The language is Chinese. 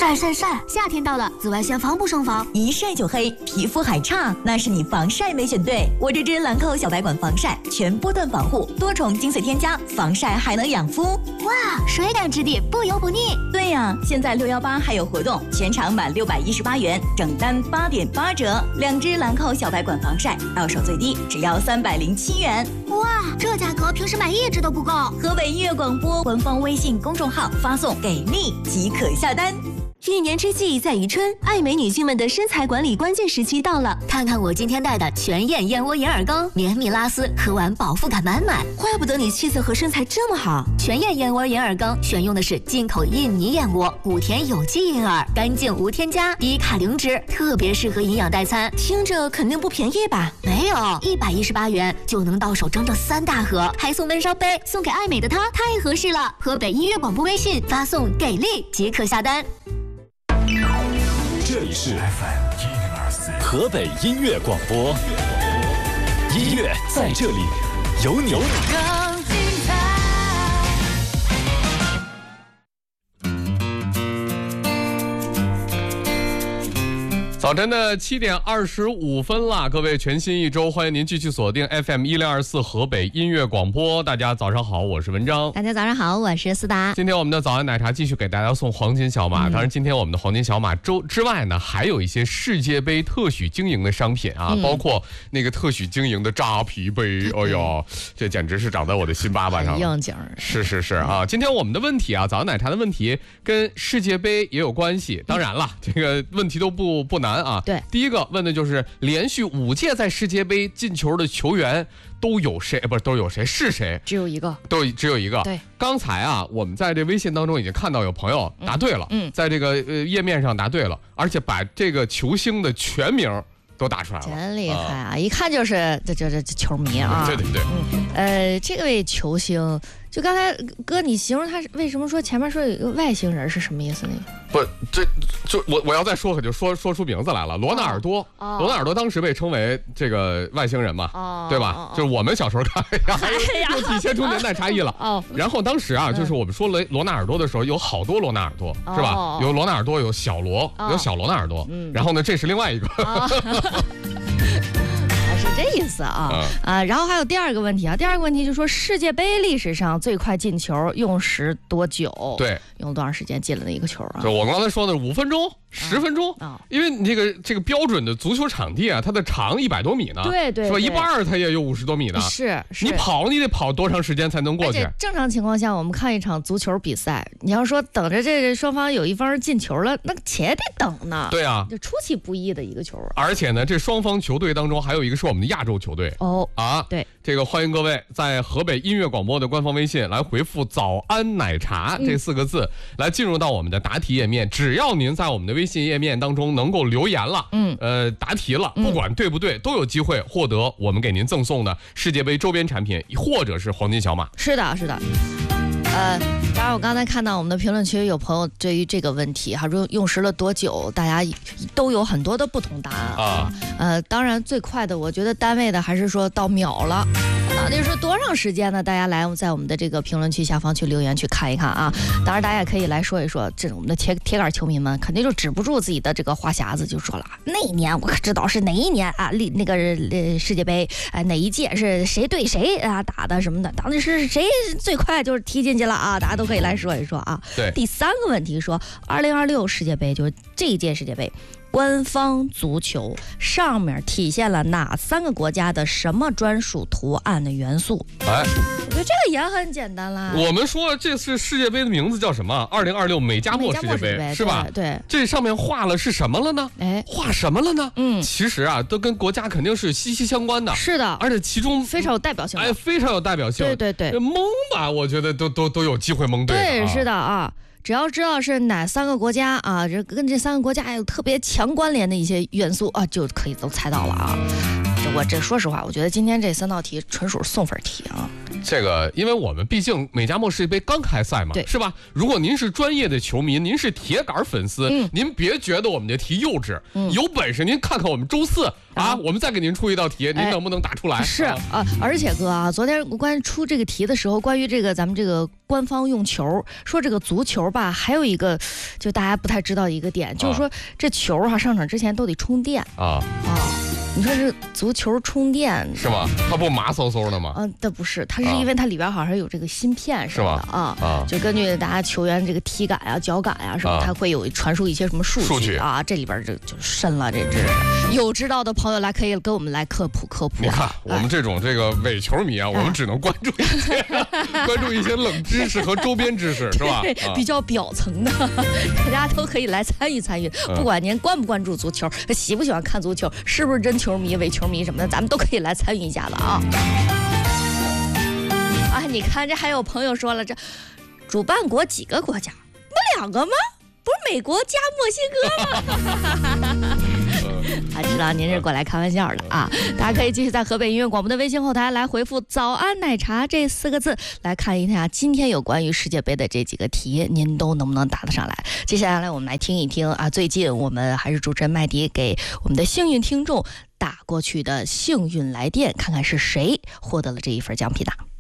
晒，夏天到了，紫外线防不胜防， 一晒就黑，皮肤还差，那是你防晒没选对。我这支兰蔻小白管防晒，全波段防护，多重精粹添加，防晒还能养肤。 哇，水感质地，不油不腻。 对呀，现在618还有活动，全场满618元，整单8.8折。2支兰蔻小白管防晒，到手最低只要307元。 哇，这价格平时买1支都不够。 河北音乐广播官方微信公众号发送给力即可下单。 一年之计在于春，爱美女性们的身材管理关键时期到了。 看看我今天带的全燕燕窝银耳羹，绵密拉丝，喝完饱腹感满满。 怪不得你气色和身材这么好。 全燕燕窝银耳羹选用的是进口印尼燕窝，5天有机银耳，干净无添加，低卡零脂，特别适合营养代餐。 听着肯定不便宜吧？ 没有，118元就能到手整整3大盒，还送温烧杯，送给爱美的她太合适了。河北音乐广播微信发送给力即可下单。 这里是 FM 1024河北音乐广播，音乐在这里，有你。 早晨的7点25分了，各位，全新一周，欢迎您继续锁定 FM 1024河北音乐广播。大家早上好，我是文章。 大家早上好，我是思达。 今天我们的早安奶茶继续给大家送黄金小马。当然，今天我们的黄金小马之外呢，还有一些世界杯特许经营的商品啊，包括那个特许经营的扎啤杯。哎呦，这简直是长在我的心巴巴上了。 应景。 是啊，今天我们的问题啊，早安奶茶的问题跟世界杯也有关系。当然了，这个问题都不难啊。 对， 第一个问的就是连续5届在世界杯进球的球员都有谁？不是都有谁？是谁？ 只有一个。 只有一个。 对， 刚才啊，我们在这微信当中已经看到有朋友答对了，在这个页面上答对了，而且把这个球星的全名都打出来了， 真厉害啊！一看就是这球迷啊。 对。 这位球星，就刚才哥你形容他是为什么说前面说有一个外星人是什么意思呢？ 不，这就我要再说可就说出名字来了。罗纳尔多，罗纳尔多当时被称为这个外星人嘛，对吧？就是我们小时候看又体现出年代差异了。然后当时啊，就是我们说罗纳尔多的时候，有好多罗纳尔多，是吧？有罗纳尔多，有小罗，有小罗纳尔多。然后呢，这是另外一个。 是这意思啊。然后还有第二个问题啊，第二个问题就是说世界杯历史上最快进球用时多久？对，用了多长时间进了那一个球啊？ 就我刚才说的5分钟、10分钟因为你这个标准的足球场地啊，它的长100多米呢， 对， 是吧？一半它也有50多米呢。 是你得跑多长时间才能过去？ 正常情况下，我们看一场足球比赛，你要说等着这双方有一方进球了，那且得等呢。 对啊， 就出其不意的一个球。 而且呢，这双方球队当中还有一个是我们的亚洲球队对， 这个欢迎各位在河北音乐广播的官方微信来回复早安奶茶这4个字，来进入到我们的答题页面。只要您在我们的微信页面当中能够留言了，答题了，不管对不对，都有机会获得我们给您赠送的世界杯周边产品或者是黄金小马。 是的。当然我刚才看到我们的评论区有朋友对于这个问题哈，说用时了多久，大家都有很多的不同答案啊。当然最快的我觉得单位的还是说到秒了。到底是多长时间呢？大家来在我们的这个评论区下方去留言去看一看啊。当然大家也可以来说一说，这我们的铁杆球迷们肯定就止不住自己的这个话匣子，就说了那一年我可知道是哪一年啊，那个世界杯哪一届是谁对谁啊打的什么的，到底是谁最快就是踢进去了啊？大家都可以来说一说啊。 对， 第3个问题说2026世界杯就是这一届世界杯。官方足球上面体现了哪3个国家的什么专属图案的元素？我觉得这个也很简单啦。 我们说这次世界杯的名字叫什么？2026美加墨世界杯是吧？ 对， 这上面画了是什么了呢？画什么了呢？其实啊，都跟国家肯定是息息相关的。 是的， 而且其中非常有代表性。 非常有代表性。 对， 蒙吧，我觉得都有机会蒙对。 对，是的啊。只要知道是哪3个国家啊，这跟这3个国家有特别强关联的一些元素啊，就可以都猜到了啊。我说实话，我觉得今天这3道题纯属送分题啊。 这个，因为我们毕竟美加墨世界杯刚开赛嘛，是吧？如果您是专业的球迷，您是铁杆粉丝，您别觉得我们这题幼稚，有本事您看看我们周4啊，我们再给您出一道题，您能不能答出来？ 是啊，而且哥啊，昨天关于出这个题的时候，关于这个咱们这个官方用球，说这个足球吧，还有一个就大家不太知道一个点，就是说这球哈上场之前都得充电啊。你说这足球充电是吗？它不麻嗖嗖的吗？ 它不是，它是因为它里边好像有这个芯片什么的啊，就根据大家球员这个体感啊、脚感啊什么，它会有传输一些什么数据啊，这里边就深了，这知识。有知道的朋友来可以跟我们来科普。 你看我们这种这个伪球迷啊，我们只能关注一些冷知识和周边知识，是吧？ 比较表层的，大家都可以来参与。不管您关不关注足球，喜不喜欢看足球，是不是真球迷、伪球迷什么的，咱们都可以来参与一下了啊！你看这还有朋友说了，这主办国几个国家？不2个吗？不是美国加墨西哥吗？知道您是过来开玩笑的啊！大家可以继续在河北音乐广播的微信后台来回复“早安奶茶”这4个字，来看一下今天有关于世界杯的这几个题，您都能不能答得上来？接下来我们来听一听啊，最近我们还是主持人麦迪给我们的幸运听众打过去的幸运来电，看看是谁获得了这一份奖品的。